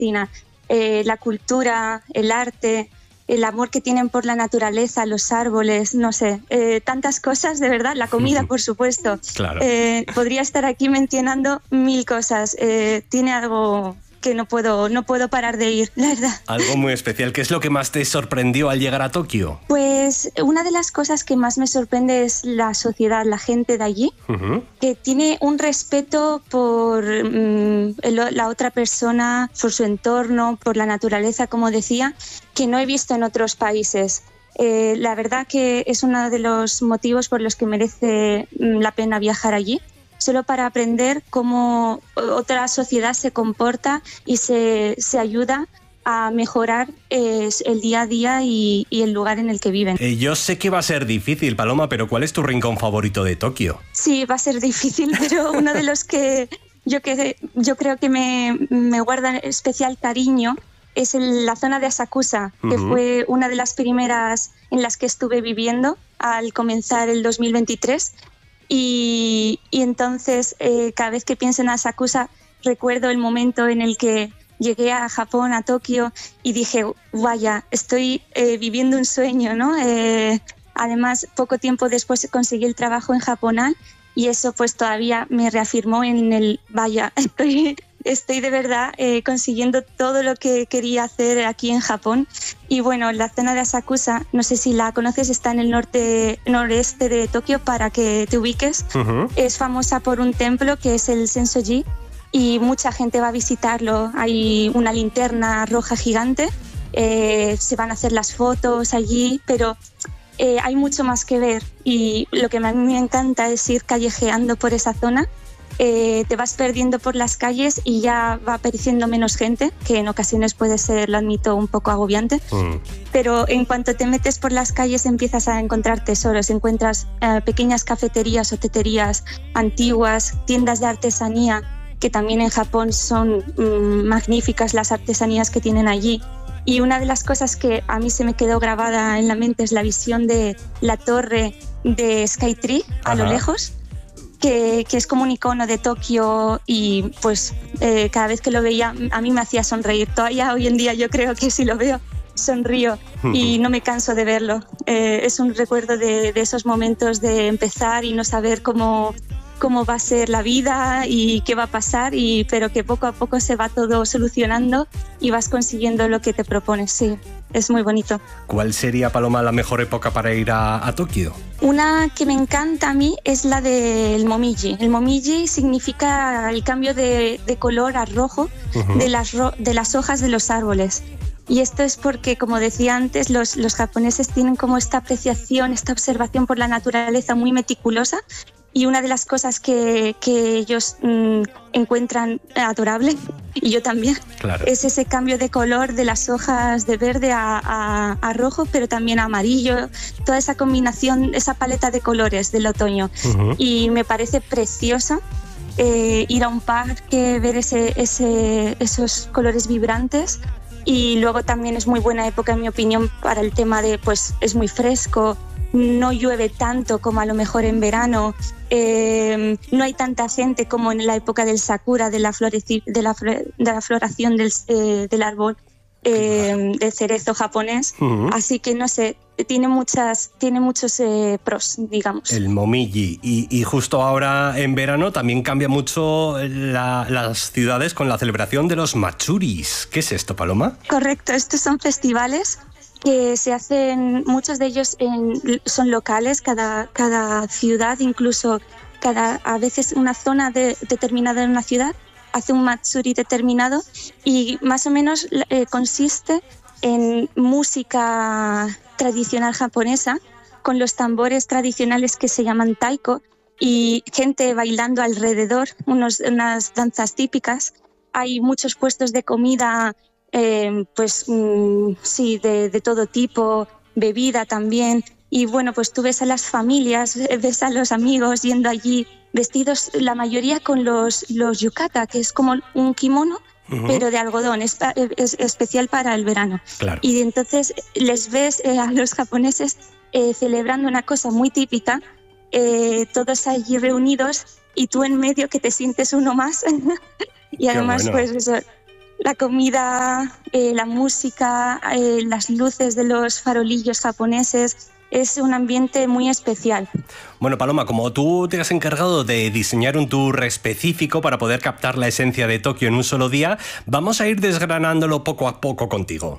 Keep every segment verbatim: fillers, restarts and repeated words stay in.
fascina. Eh, la cultura, el arte, el amor que tienen por la naturaleza, los árboles, no sé, eh, tantas cosas, de verdad. La comida, por supuesto. Claro. Eh, podría estar aquí mencionando mil cosas. Eh, tiene algo que no puedo, no puedo parar de ir, la verdad. Algo muy especial. ¿Qué es lo que más te sorprendió al llegar a Tokio? Pues una de las cosas que más me sorprende es la sociedad, la gente de allí, uh-huh. que tiene un respeto por um, el, la otra persona, por su entorno, por la naturaleza, como decía, que no he visto en otros países. Eh, la verdad que es uno de los motivos por los que merece um, la pena viajar allí, solo para aprender cómo otra sociedad se comporta y se, se ayuda a mejorar eh, el día a día y, y el lugar en el que viven. Eh, yo sé que va a ser difícil, Paloma, pero ¿cuál es tu rincón favorito de Tokio? Sí, va a ser difícil, pero uno de los que yo, que, yo creo que me, me guarda especial cariño es el, la zona de Asakusa, uh-huh. que fue una de las primeras en las que estuve viviendo al comenzar el dos mil veintitrés. Y, y entonces, eh, cada vez que pienso en Asakusa, recuerdo el momento en el que llegué a Japón, a Tokio, y dije, vaya, estoy eh, viviendo un sueño, ¿no? Eh, además, poco tiempo después conseguí el trabajo en Japonal y eso pues todavía me reafirmó en el, vaya, estoy, estoy de verdad eh, consiguiendo todo lo que quería hacer aquí en Japón. Y bueno, la zona de Asakusa, no sé si la conoces, está en el norte, noreste de Tokio, para que te ubiques. Uh-huh. Es famosa por un templo que es el Sensoji y mucha gente va a visitarlo. Hay una linterna roja gigante, eh, se van a hacer las fotos allí, pero eh, hay mucho más que ver. Y lo que a mí me encanta es ir callejeando por esa zona. Eh, te vas perdiendo por las calles y ya va apareciendo menos gente, que en ocasiones puede ser, lo admito, un poco agobiante. Mm. Pero en cuanto te metes por las calles empiezas a encontrar tesoros, encuentras eh, pequeñas cafeterías o teterías antiguas, tiendas de artesanía, que también en Japón son mmm, magníficas las artesanías que tienen allí. Y una de las cosas que a mí se me quedó grabada en la mente es la visión de la torre de Skytree a Ajá. lo lejos. Que, que es como un icono de Tokio y pues eh, cada vez que lo veía a mí me hacía sonreír. Todavía hoy en día yo creo que si lo veo sonrío y no me canso de verlo. Eh, es un recuerdo de, de esos momentos de empezar y no saber cómo, cómo va a ser la vida y qué va a pasar, y, pero que poco a poco se va todo solucionando y vas consiguiendo lo que te propones. Sí, es muy bonito. ¿Cuál sería, Paloma, la mejor época para ir a, a Tokio? Una que me encanta a mí es la del momiji. El momiji significa el cambio de, de color a rojo uh-huh. de, las ro- de las hojas de los árboles. Y esto es porque, como decía antes, los, los japoneses tienen como esta apreciación, esta observación por la naturaleza muy meticulosa. Y una de las cosas que, que ellos mmm, encuentran adorable, y yo también, claro. es ese cambio de color de las hojas de verde a, a, a rojo, pero también a amarillo, toda esa combinación, esa paleta de colores del otoño. Uh-huh. Y me parece preciosa eh, ir a un parque, ver ese, ese, esos colores vibrantes. Y luego también es muy buena época, en mi opinión, para el tema de, pues, es muy fresco, no llueve tanto como a lo mejor en verano, eh, no hay tanta gente como en la época del sakura, de la, floreci- de la, fre- de la floración del, eh, del árbol eh, del cerezo japonés. Uh-huh. Así que no sé, tiene muchas, tiene muchos eh, pros, digamos. El momiji. Y, y justo ahora en verano también cambia mucho la, las ciudades con la celebración de los matsuris. ¿Qué es esto, Paloma? Correcto, estos son festivales que se hacen, muchos de ellos en, son locales, cada, cada ciudad, incluso cada, a veces una zona de, determinada en una ciudad hace un matsuri determinado, y más o menos eh, consiste en música tradicional japonesa con los tambores tradicionales que se llaman taiko y gente bailando alrededor, unos, unas danzas típicas. Hay muchos puestos de comida, eh, pues mmm, sí, de, de todo tipo, bebida también. Y bueno, pues tú ves a las familias, ves a los amigos yendo allí vestidos, la mayoría con los, los yukata, que es como un kimono, uh-huh. pero de algodón, es, es especial para el verano. Claro. Y entonces les ves eh, a los japoneses eh, celebrando una cosa muy típica, eh, todos allí reunidos y tú en medio que te sientes uno más. Y además, bueno. pues eso, la comida, eh, la música, eh, las luces de los farolillos japoneses. Es un ambiente muy especial. Bueno, Paloma, como tú te has encargado de diseñar un tour específico para poder captar la esencia de Tokio en un solo día, vamos a ir desgranándolo poco a poco contigo.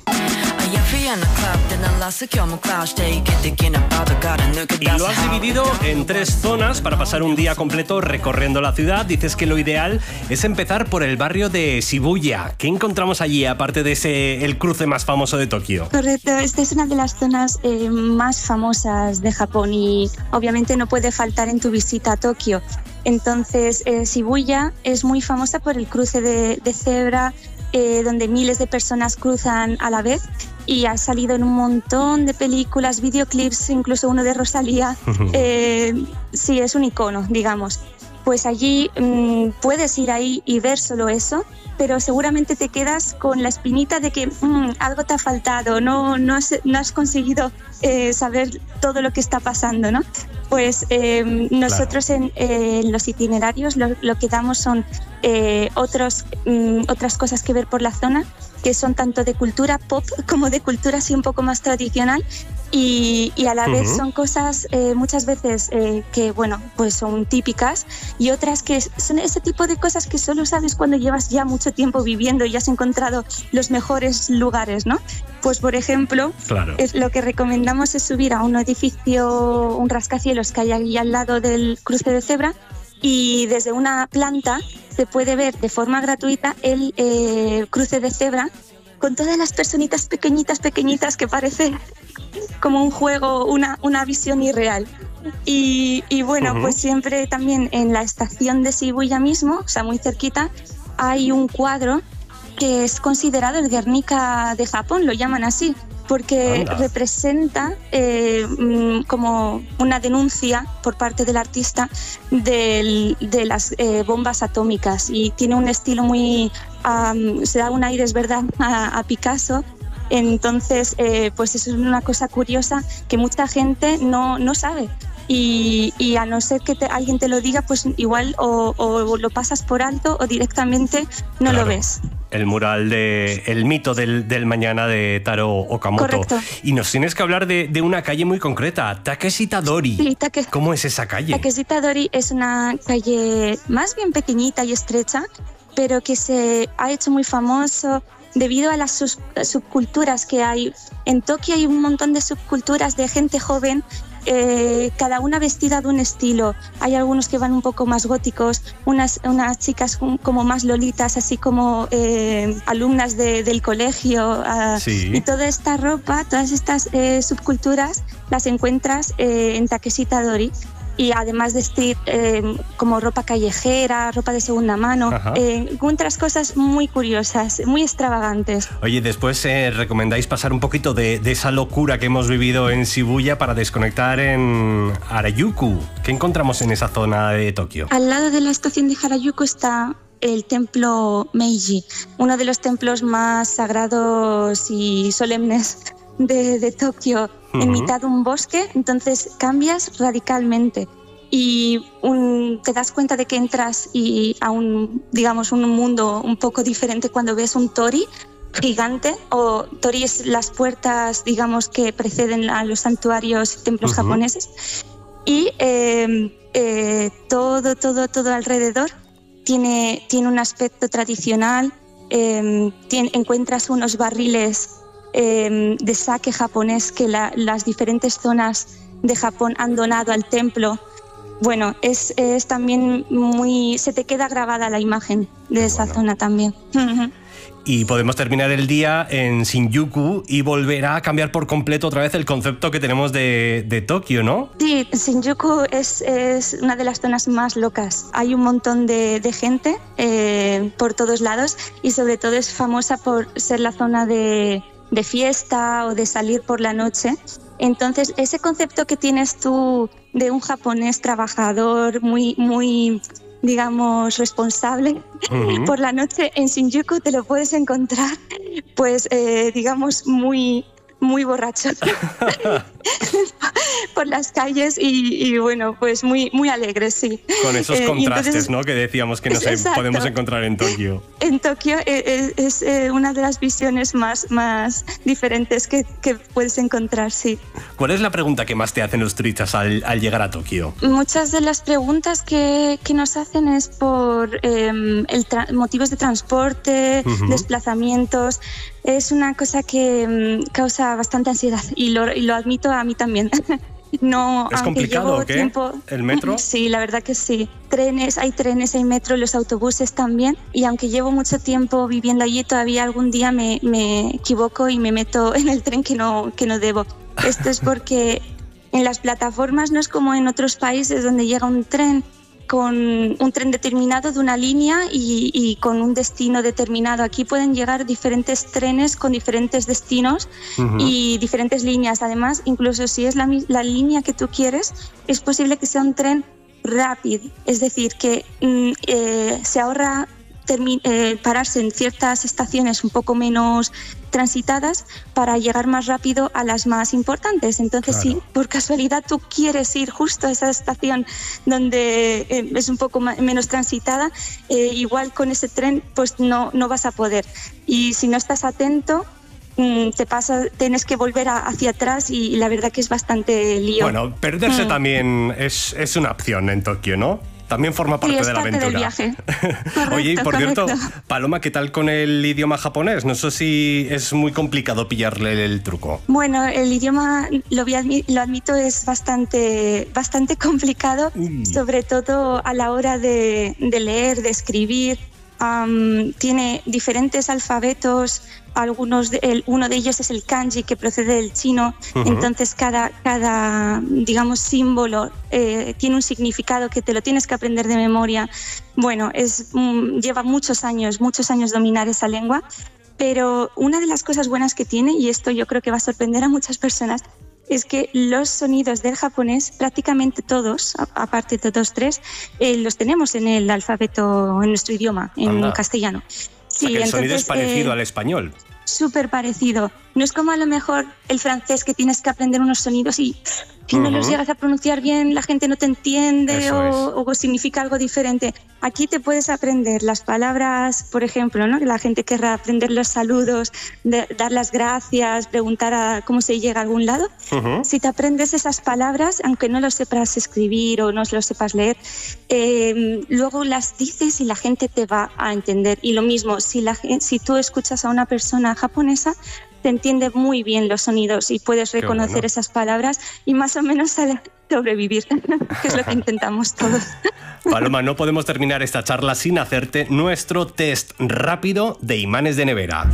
Y lo has dividido en tres zonas para pasar un día completo recorriendo la ciudad. Dices que lo ideal es empezar por el barrio de Shibuya. ¿Qué encontramos allí, aparte de ese el cruce más famoso de Tokio? Correcto, esta es una de las zonas eh, más famosas de Japón y obviamente no puede faltar en tu visita a Tokio. Entonces, eh, Shibuya es muy famosa por el cruce de, de cebra, eh, donde miles de personas cruzan a la vez, y ha salido en un montón de películas, videoclips, incluso uno de Rosalía. Eh, sí, es un icono, digamos. Pues allí mmm, puedes ir ahí y ver solo eso, pero seguramente te quedas con la espinita de que mmm, algo te ha faltado, no, no, has, no has conseguido eh, saber todo lo que está pasando, ¿no? Pues eh, nosotros claro. en, eh, en los itinerarios lo, lo que damos son eh, otros, mmm, otras cosas que ver por la zona, que son tanto de cultura pop como de cultura así un poco más tradicional, y, y a la uh-huh. vez son cosas eh, muchas veces eh, que, bueno, pues son típicas, y otras que son ese tipo de cosas que solo sabes cuando llevas ya mucho tiempo viviendo y has encontrado los mejores lugares, ¿no? Pues, por ejemplo, claro. es, lo que recomendamos es subir a un edificio, un rascacielos que hay ahí al lado del cruce de cebra, y desde una planta se puede ver de forma gratuita el eh, cruce de cebra con todas las personitas pequeñitas, pequeñitas que parece como un juego, una, una visión irreal. Y, y bueno, uh-huh. pues siempre también en la estación de Shibuya mismo, o sea, muy cerquita, hay un cuadro que es considerado el Guernica de Japón, lo llaman así, porque Anda. representa eh, como una denuncia por parte del artista del, de las eh, bombas atómicas, y tiene un estilo muy... Um, se da un aire, es verdad, a, a Picasso. Entonces, eh, pues eso es una cosa curiosa que mucha gente no, no sabe. Y, y a no ser que te, alguien te lo diga, pues igual o, o lo pasas por alto o directamente no claro. lo ves. El mural de El mito del, del mañana de Taro Okamoto. Correcto. Y nos tienes que hablar de, de una calle muy concreta, Takeshita-dori. Sí, take... ¿Cómo es esa calle? Takeshita-dori es una calle más bien pequeñita y estrecha, pero que se ha hecho muy famoso debido a las sub- subculturas que hay. En Tokio hay un montón de subculturas de gente joven, eh, cada una vestida de un estilo. Hay algunos que van un poco más góticos, unas, unas chicas como más lolitas, así como eh, alumnas de, del colegio. Uh, sí. Y toda esta ropa, todas estas eh, subculturas las encuentras eh, en Takeshita-dori. Y además de street, eh, como ropa callejera, ropa de segunda mano, eh, encuentras cosas muy curiosas, muy extravagantes. Oye, después eh, recomendáis pasar un poquito de, de esa locura que hemos vivido en Shibuya para desconectar en Harajuku. ¿Qué encontramos en esa zona de Tokio? Al lado de la estación de Harajuku está el templo Meiji, uno de los templos más sagrados y solemnes de, de Tokio. En mitad de un bosque, entonces cambias radicalmente y un, te das cuenta de que entras y a un, digamos, un mundo un poco diferente cuando ves un tori gigante, o tori es las puertas, digamos, que preceden a los santuarios y templos uh-huh. japoneses, y eh, eh, todo, todo, todo alrededor tiene, tiene un aspecto tradicional, eh, tiene, encuentras unos barriles Eh, de sake japonés que la, las diferentes zonas de Japón han donado al templo. Bueno, es, es también muy... se te queda grabada la imagen de esa bueno. zona también. Y podemos terminar el día en Shinjuku y volverá a cambiar por completo otra vez el concepto que tenemos de, de Tokio, ¿no? Sí, Shinjuku es, es una de las zonas más locas. Hay un montón de, de gente eh, por todos lados, y sobre todo es famosa por ser la zona de... de fiesta o de salir por la noche. Entonces, ese concepto que tienes tú de un japonés trabajador, muy, muy digamos, responsable, uh-huh. por la noche en Shinjuku te lo puedes encontrar, pues, eh, digamos, muy, muy borracho por las calles y, y bueno, pues muy, muy alegres, sí. Con esos Eh, y contrastes, entonces- ¿no? Que decíamos que nos Exacto. podemos encontrar en Tokio. En Tokio eh, es, es, eh, una de las visiones más, más diferentes que, que puedes encontrar, sí. ¿Cuál es la pregunta que más te hacen los turistas al, al llegar a Tokio? Muchas de las preguntas que, que nos hacen es por eh, el tra- motivos de transporte, Ujú. desplazamientos. Es una cosa que mm, causa bastante ansiedad y lo, y lo admito a mí también. No, ¿Es aunque complicado llevo o qué? tiempo- ¿El metro? Sí, la verdad que sí. Trenes, hay trenes, hay metro, los autobuses también. Y aunque llevo mucho tiempo viviendo allí, todavía algún día me, me equivoco y me meto en el tren que no, que no debo. Esto es porque en las plataformas no es como en otros países donde llega un tren con un tren determinado de una línea y, y con un destino determinado. Aquí pueden llegar diferentes trenes con diferentes destinos Ujú. y diferentes líneas. Además, incluso si es la, mi- la línea que tú quieres, es posible que sea un tren rápido. Es decir, que mm, eh, se ahorra termi- eh, pararse en ciertas estaciones un poco menos transitadas para llegar más rápido a las más importantes. Entonces, Claro. si por casualidad tú quieres ir justo a esa estación donde eh, es un poco ma- menos transitada, eh, igual con ese tren pues no, no vas a poder. Y si no estás atento, mm, te pasa, tienes que volver a- hacia atrás y, la verdad que es bastante lío. Bueno, perderse Mm. también es, es una opción en Tokio, ¿no? También forma parte Sí, es de la parte del aventura. viaje. Oye, y Correcto, por cierto, correcto. Paloma, ¿qué tal con el idioma japonés? No sé si es muy complicado pillarle el truco. Bueno, el idioma, lo, voy a admi- lo admito, es bastante, bastante complicado, Mm. sobre todo a la hora de, de leer, de escribir. Am, tiene diferentes alfabetos, algunos de, el- uno de ellos es el kanji, que procede del chino. Ujú. Entonces cada, cada digamos, símbolo eh, tiene un significado que te lo tienes que aprender de memoria. Bueno, es, mm, lleva muchos años, muchos años dominar esa lengua. Pero una de las cosas buenas que tiene, y esto yo creo que va a sorprender a muchas personas, es que los sonidos del japonés, prácticamente todos, a- aparte de dos, tres, eh, los tenemos en el alfabeto, en nuestro idioma, en Anda. castellano. O sea, que el sonido es parecido eh, al español. súper parecido. No es como a lo mejor el francés, que tienes que aprender unos sonidos y si no los Ujú. llegas a pronunciar bien, la gente no te entiende Eso o, o significa algo diferente. Aquí te puedes aprender las palabras, por ejemplo, ¿no? Que la gente querrá aprender los saludos, de- dar las gracias, preguntar a cómo se llega a algún lado. Ujú. Si te aprendes esas palabras, aunque no lo sepas escribir o no lo sepas leer, eh, luego las dices y la gente te va a entender. Y lo mismo, si, la, gen- si tú escuchas a una persona japonesa, te entiende muy bien los sonidos y puedes Qué reconocer bueno. esas palabras y más o menos saber sobrevivir, que es lo que intentamos todos. Paloma, no podemos terminar esta charla sin hacerte nuestro test rápido de imanes de nevera.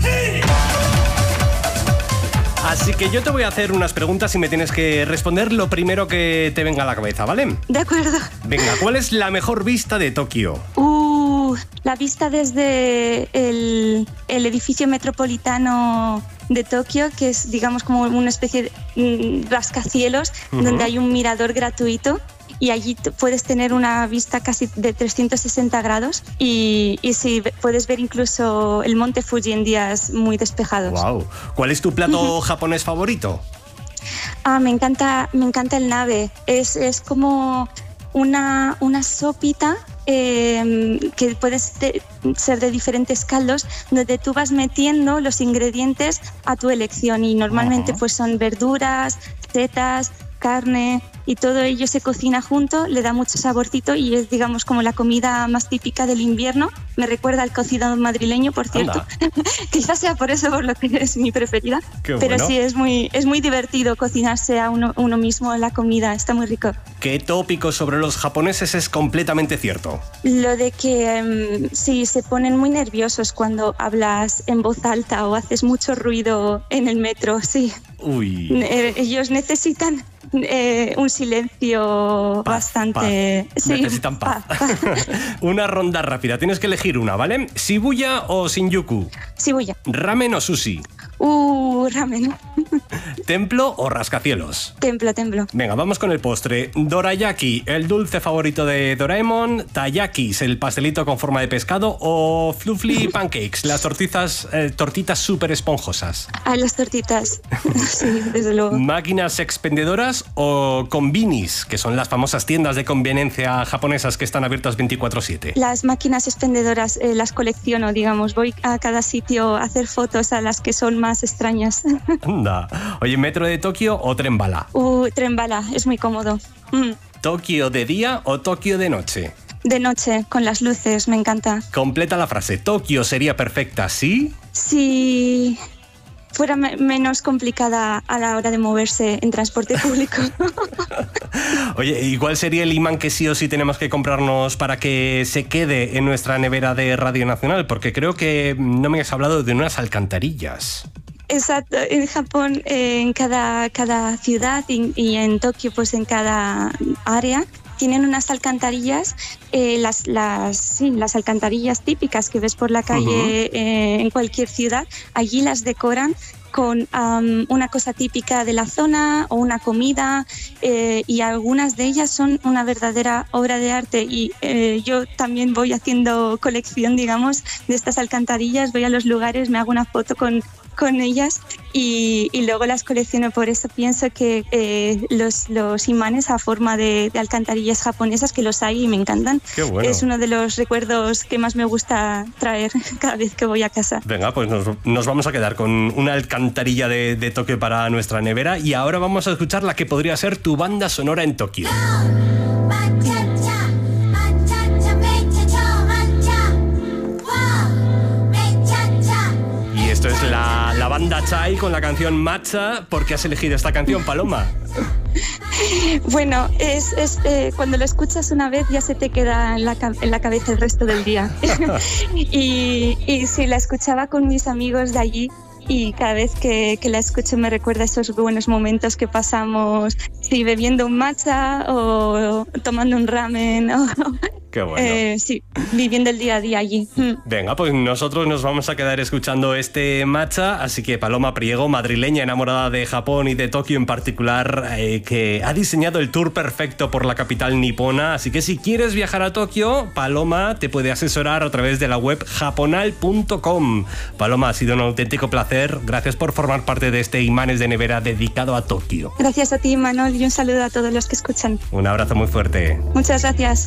Así que yo te voy a hacer unas preguntas y me tienes que responder lo primero que te venga a la cabeza, ¿vale? De acuerdo. Venga, ¿cuál es la mejor vista de Tokio? Uh, la vista desde el, el edificio metropolitano de Tokio, que es, digamos, como una especie de mm, rascacielos, Ujú. donde hay un mirador gratuito y allí t- puedes tener una vista casi de trescientos sesenta grados y, y sí, ve- puedes ver incluso el monte Fuji en días muy despejados. Wow. ¿Cuál es tu plato japonés favorito? Ah, me encanta, me encanta el nabe. Es, es como una, una sopita eh, que puede ser ser de diferentes caldos, donde tú vas metiendo los ingredientes a tu elección y normalmente Ajá. pues son verduras, setas, carne y todo ello se cocina junto, le da mucho saborcito y es, digamos, como la comida más típica del invierno. Me recuerda al cocido madrileño, por cierto. Quizás sea por eso por lo que es mi preferida. Qué Pero bueno. sí, es muy, es muy divertido cocinarse a uno, uno mismo la comida, está muy rico. ¿Qué tópico sobre los japoneses es completamente cierto? Lo de que em, sí, se ponen muy nerviosos cuando hablas en voz alta o haces mucho ruido en el metro, sí. Uy. Eh, ellos necesitan eh, un silencio Paz, bastante... paz. Sí, Necesitan paz. paz, paz. Una ronda rápida. Tienes que elegir una, ¿vale? ¿Shibuya o Shinjuku? Shibuya. ¿Ramen o sushi? Uh, ramen. ¿Templo o rascacielos? Templo, templo. Venga, vamos con el postre. Dorayaki, el dulce favorito de Doraemon. Taiyakis, el pastelito con forma de pescado. O fluffy pancakes, las tortitas, eh, tortitas súper esponjosas. Ah, las tortitas. Sí, desde luego. ¿Máquinas expendedoras o conbinis, que son las famosas tiendas de conveniencia japonesas que están abiertas veinticuatro siete? Las máquinas expendedoras eh, las colecciono, digamos. Voy a cada sitio a hacer fotos a las que son más extrañas. Anda. Oye, ¿metro de Tokio o tren bala? Uh, tren bala, es muy cómodo. Mm. ¿Tokio de día o Tokio de noche? De noche, con las luces, me encanta. Completa la frase. ¿Tokio sería perfecta, sí? Si fuera me- menos complicada a la hora de moverse en transporte público. Oye, ¿y cuál sería el imán que sí o sí tenemos que comprarnos para que se quede en nuestra nevera de Radio Nacional? Porque creo que no me has hablado de unas alcantarillas. Exacto, en Japón, eh, en cada, cada ciudad y, y en Tokio, pues en cada área, tienen unas alcantarillas, eh, las, las, sí, las alcantarillas típicas que ves por la calle uh-huh. eh, en cualquier ciudad, allí las decoran con um, una cosa típica de la zona o una comida eh, y algunas de ellas son una verdadera obra de arte y eh, yo también voy haciendo colección, digamos, de estas alcantarillas, voy a los lugares, me hago una foto con con ellas y, y luego las colecciono. Por eso pienso que eh, los, los imanes a forma de, de alcantarillas japonesas, que los hay y me encantan, Qué bueno. Es uno de los recuerdos que más me gusta traer cada vez que voy a casa. Venga, pues nos, nos vamos a quedar con una alcantarilla de, de Tokio para nuestra nevera y ahora vamos a escuchar la que podría ser tu banda sonora en Tokio. Esto es la, la banda Chai con la canción Matcha. ¿Por qué has elegido esta canción, Paloma? Bueno, es, es eh, cuando lo escuchas una vez ya se te queda en la, en la cabeza el resto del día. y, y sí, la escuchaba con mis amigos de allí y cada vez que, que la escucho me recuerda esos buenos momentos que pasamos, sí, bebiendo un matcha o tomando un ramen. O, Qué bueno. Eh, sí, viviendo el día a día allí. Venga, pues nosotros nos vamos a quedar escuchando este matcha, así que Paloma Priego, madrileña enamorada de Japón y de Tokio en particular, eh, que ha diseñado el tour perfecto por la capital nipona, así que si quieres viajar a Tokio, Paloma te puede asesorar a través de la web japonal punto com. Paloma, ha sido un auténtico placer, gracias por formar parte de este Imanes de Nevera dedicado a Tokio. Gracias a ti, Manuel, y un saludo a todos los que escuchan. Un abrazo muy fuerte. Muchas gracias.